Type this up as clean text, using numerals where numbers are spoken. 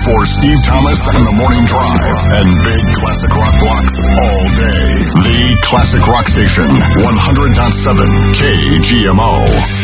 for Steve Thomas and the Morning Drive and big classic rock blocks all day. The Classic Rock Station, 100.7 KGMO.